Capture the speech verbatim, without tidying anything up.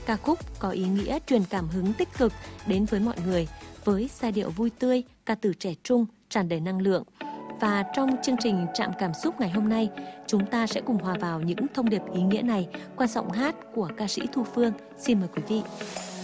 ca khúc có ý nghĩa truyền cảm hứng tích cực đến với mọi người, với giai điệu vui tươi, ca từ trẻ trung, tràn đầy năng lượng. Và trong chương trình Trạm Cảm Xúc ngày hôm nay, chúng ta sẽ cùng hòa vào những thông điệp ý nghĩa này qua giọng hát của ca sĩ Thu Phương. Xin mời quý vị.